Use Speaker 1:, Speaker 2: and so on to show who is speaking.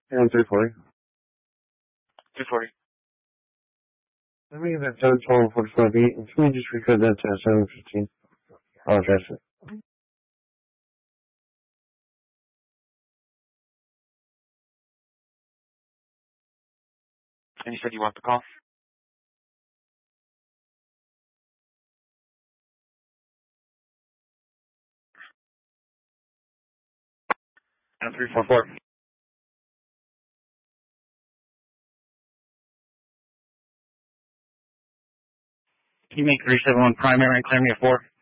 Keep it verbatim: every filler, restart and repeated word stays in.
Speaker 1: And three forty.
Speaker 2: two forty.
Speaker 1: Let me get that seven twelve forty-five beat, and can we just record that to seven fifteen? I'll address it.
Speaker 2: And you said you want the call? And three four four. Can you make three seven one primary and clear me a four?